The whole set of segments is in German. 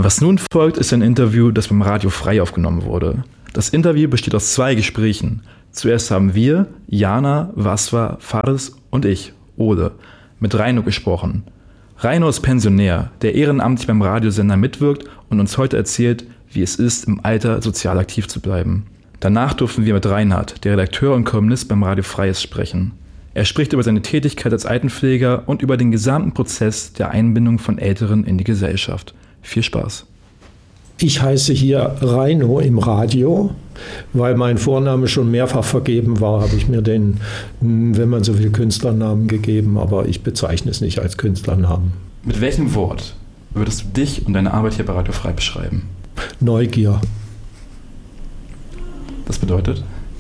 Was nun folgt, ist ein Interview, das beim Radio Frei aufgenommen wurde. Das Interview besteht aus 2 Gesprächen. Zuerst haben wir, Jana, Waswa, Fares und ich, Ole, mit Reino gesprochen. Reino ist Pensionär, der ehrenamtlich beim Radiosender mitwirkt und uns heute erzählt, wie es ist, im Alter sozial aktiv zu bleiben. Danach durften wir mit Reinhard, der Redakteur und Kolumnist beim Radio Frei, sprechen. Er spricht über seine Tätigkeit als Altenpfleger und über den gesamten Prozess der Einbindung von Älteren in die Gesellschaft. Viel Spaß. Ich heiße hier Reino im Radio, weil mein Vorname schon mehrfach vergeben war, habe ich mir den, wenn man so will, Künstlernamen gegeben, aber ich bezeichne es nicht als Künstlernamen. Mit welchem Wort würdest du dich und deine Arbeit hier bei Radio Frei beschreiben? Neugier. Was bedeutet?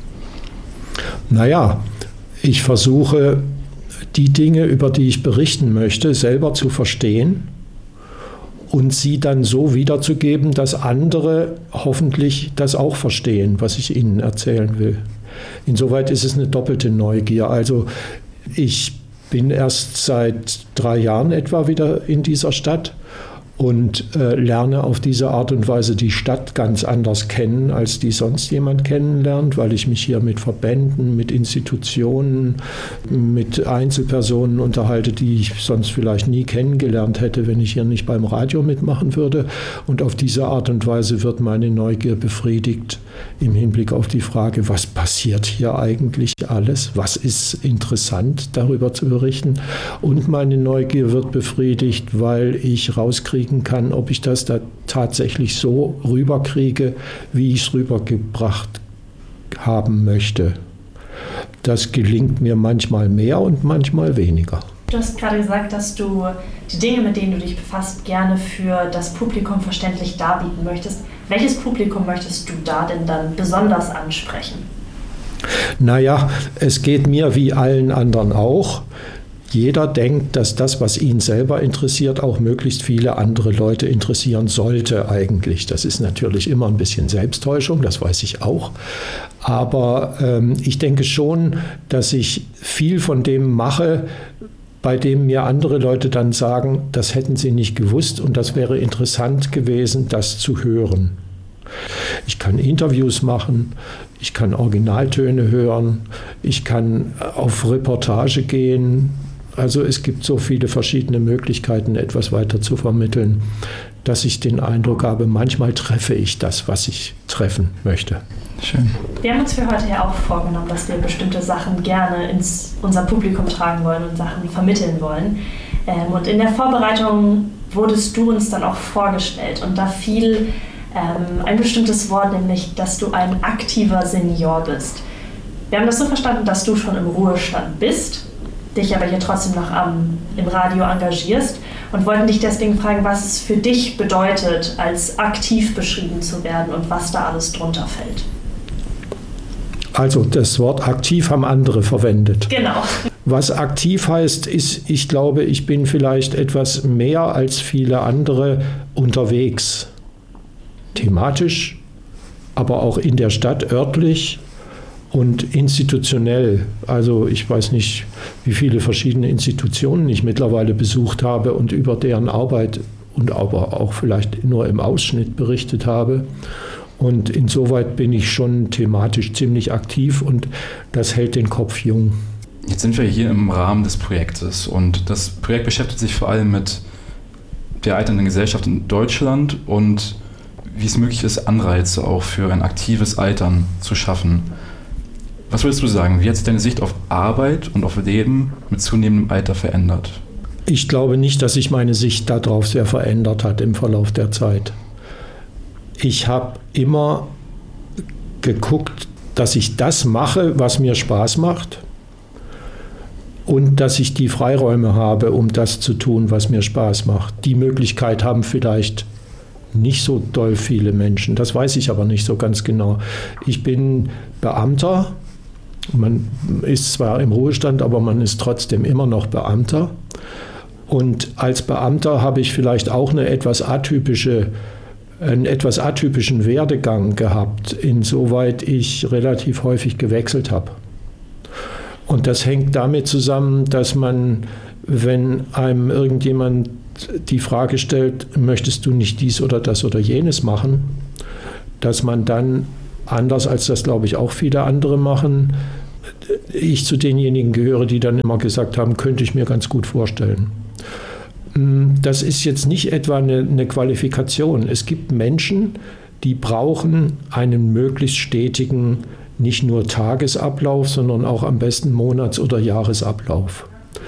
Naja, ich versuche, die Dinge, über die ich berichten möchte, selber zu verstehen und sie dann so wiederzugeben, dass andere hoffentlich das auch verstehen, was ich ihnen erzählen will. Insoweit ist es eine doppelte Neugier. Also ich bin erst seit 3 Jahren etwa wieder in dieser Stadt und lerne auf diese Art und Weise die Stadt ganz anders kennen, als die sonst jemand kennenlernt, weil ich mich hier mit Verbänden, mit Institutionen, mit Einzelpersonen unterhalte, die ich sonst vielleicht nie kennengelernt hätte, wenn ich hier nicht beim Radio mitmachen würde. Und auf diese Art und Weise wird meine Neugier befriedigt im Hinblick auf die Frage, was passiert hier eigentlich alles? Was ist interessant, darüber zu berichten? Und meine Neugier wird befriedigt, weil ich rauskriegen kann, ob ich das da tatsächlich so rüberkriege, wie ich es rübergebracht haben möchte. Das gelingt mir manchmal mehr und manchmal weniger. Du hast gerade gesagt, dass du die Dinge, mit denen du dich befasst, gerne für das Publikum verständlich darbieten möchtest. Welches Publikum möchtest du da denn dann besonders ansprechen? Naja, es geht mir wie allen anderen auch. Jeder denkt, dass das, was ihn selber interessiert, auch möglichst viele andere Leute interessieren sollte eigentlich. Das ist natürlich immer ein bisschen Selbsttäuschung, das weiß ich auch. Aber ich denke schon, dass ich viel von dem mache, bei dem mir andere Leute dann sagen, das hätten sie nicht gewusst und das wäre interessant gewesen, das zu hören. Ich kann Interviews machen, ich kann Originaltöne hören, ich kann auf Reportage gehen. Also es gibt so viele verschiedene Möglichkeiten, etwas weiter zu vermitteln, dass ich den Eindruck habe, manchmal treffe ich das, was ich treffen möchte. Schön. Wir haben uns für heute ja auch vorgenommen, dass wir bestimmte Sachen gerne ins unser Publikum tragen wollen und Sachen vermitteln wollen. Und in der Vorbereitung wurdest du uns dann auch vorgestellt und da fiel ein bestimmtes Wort, nämlich, dass du ein aktiver Senior bist. Wir haben das so verstanden, dass du schon im Ruhestand bist, dich aber hier trotzdem noch im Radio engagierst und wollten dich deswegen fragen, was es für dich bedeutet, als aktiv beschrieben zu werden und was da alles drunter fällt. Also das Wort aktiv haben andere verwendet. Genau. Was aktiv heißt, ist, ich glaube, ich bin vielleicht etwas mehr als viele andere unterwegs. Thematisch, aber auch in der Stadt örtlich und institutionell. Also ich weiß nicht, wie viele verschiedene Institutionen ich mittlerweile besucht habe und über deren Arbeit und aber auch vielleicht nur im Ausschnitt berichtet habe. Und insoweit bin ich schon thematisch ziemlich aktiv und das hält den Kopf jung. Jetzt sind wir hier im Rahmen des Projektes und das Projekt beschäftigt sich vor allem mit der alternden Gesellschaft in Deutschland und wie es möglich ist, Anreize auch für ein aktives Altern zu schaffen. Was würdest du sagen, wie hat sich deine Sicht auf Arbeit und auf Leben mit zunehmendem Alter verändert? Ich glaube nicht, dass sich meine Sicht darauf sehr verändert hat im Verlauf der Zeit. Ich habe immer geguckt, dass ich das mache, was mir Spaß macht und dass ich die Freiräume habe, um das zu tun, was mir Spaß macht. Die Möglichkeit haben vielleicht nicht so doll viele Menschen, das weiß ich aber nicht so ganz genau. Ich bin Beamter, man ist zwar im Ruhestand, aber man ist trotzdem immer noch Beamter. Und als Beamter habe ich vielleicht auch einen etwas atypischen Werdegang gehabt, insoweit ich relativ häufig gewechselt habe. Und das hängt damit zusammen, dass man, wenn einem irgendjemand die Frage stellt, möchtest du nicht dies oder das oder jenes machen, dass man dann, anders als das glaube ich auch viele andere machen, ich zu denjenigen gehöre, die dann immer gesagt haben, könnte ich mir ganz gut vorstellen. Das ist jetzt nicht etwa eine Qualifikation. Es gibt Menschen, die brauchen einen möglichst stetigen, nicht nur Tagesablauf, sondern auch am besten Monats- oder Jahresablauf.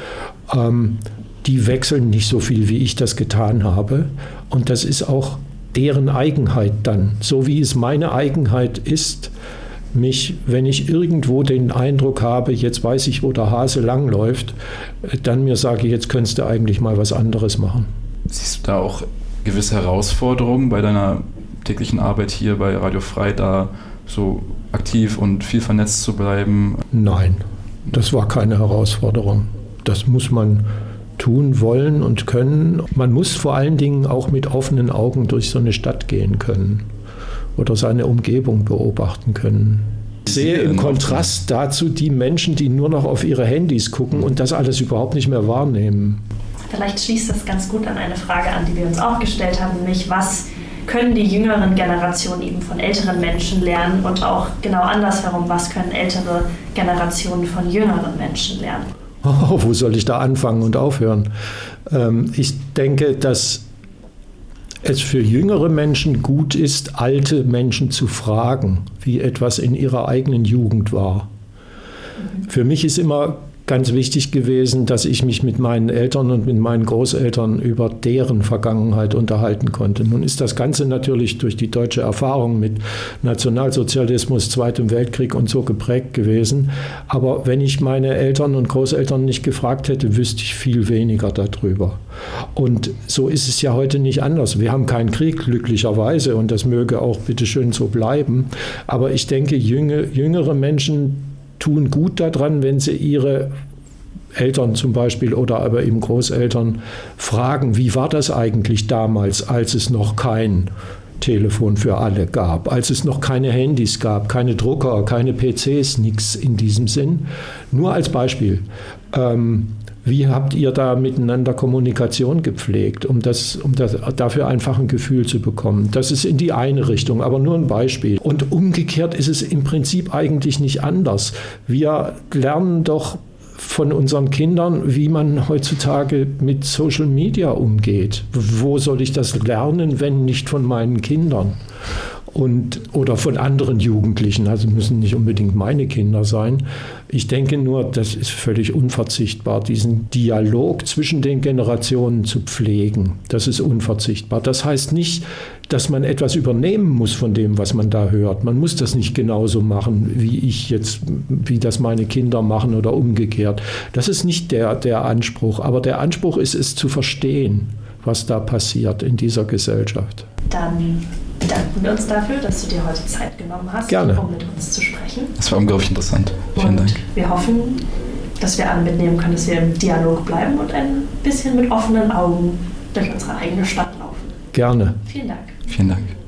Die wechseln nicht so viel, wie ich das getan habe. Und das ist auch deren Eigenheit dann. So wie es meine Eigenheit ist, wenn ich irgendwo den Eindruck habe, jetzt weiß ich, wo der Hase langläuft, dann mir sage, jetzt könntest du eigentlich mal was anderes machen. Siehst du da auch gewisse Herausforderungen bei deiner täglichen Arbeit hier bei Radio Frei, da so aktiv und viel vernetzt zu bleiben? Nein, das war keine Herausforderung. Das muss man tun wollen und können. Man muss vor allen Dingen auch mit offenen Augen durch so eine Stadt gehen können oder seine Umgebung beobachten können. Ich sehe im Kontrast dazu die Menschen, die nur noch auf ihre Handys gucken und das alles überhaupt nicht mehr wahrnehmen. Vielleicht schließt das ganz gut an eine Frage an, die wir uns auch gestellt haben, nämlich was können die jüngeren Generationen eben von älteren Menschen lernen und auch genau andersherum, was können ältere Generationen von jüngeren Menschen lernen? Oh, wo soll ich da anfangen und aufhören? Ich denke, dass es für jüngere Menschen gut ist, alte Menschen zu fragen, wie etwas in ihrer eigenen Jugend war. Für mich ist immer ganz wichtig gewesen, dass ich mich mit meinen Eltern und mit meinen Großeltern über deren Vergangenheit unterhalten konnte. Nun ist das Ganze natürlich durch die deutsche Erfahrung mit Nationalsozialismus, Zweitem Weltkrieg und so geprägt gewesen. Aber wenn ich meine Eltern und Großeltern nicht gefragt hätte, wüsste ich viel weniger darüber. Und so ist es ja heute nicht anders. Wir haben keinen Krieg, glücklicherweise, und das möge auch bitteschön so bleiben. Aber ich denke, jüngere Menschen tun gut daran, wenn sie ihre Eltern zum Beispiel oder aber eben Großeltern fragen, wie war das eigentlich damals, als es noch kein Telefon für alle gab, als es noch keine Handys gab, keine Drucker, keine PCs, nichts in diesem Sinn. Nur als Beispiel. Wie habt ihr da miteinander Kommunikation gepflegt, um dafür einfach ein Gefühl zu bekommen? Das ist in die eine Richtung, aber nur ein Beispiel. Und umgekehrt ist es im Prinzip eigentlich nicht anders. Wir lernen doch von unseren Kindern, wie man heutzutage mit Social Media umgeht. Wo soll ich das lernen, wenn nicht von meinen Kindern? Oder von anderen Jugendlichen, also müssen nicht unbedingt meine Kinder sein. Ich denke nur, das ist völlig unverzichtbar, diesen Dialog zwischen den Generationen zu pflegen. Das ist unverzichtbar. Das heißt nicht, dass man etwas übernehmen muss von dem, was man da hört. Man muss das nicht genauso machen, wie das meine Kinder machen oder umgekehrt. Das ist nicht der Anspruch. Aber der Anspruch ist es zu verstehen, was da passiert in dieser Gesellschaft. Dann bedanken wir uns dafür, dass du dir heute Zeit genommen hast, Gerne. um mit uns zu sprechen. Das war unglaublich interessant. Vielen Dank. Wir hoffen, dass wir alle mitnehmen können, dass wir im Dialog bleiben und ein bisschen mit offenen Augen durch unsere eigene Stadt laufen. Gerne. Vielen Dank. Vielen Dank.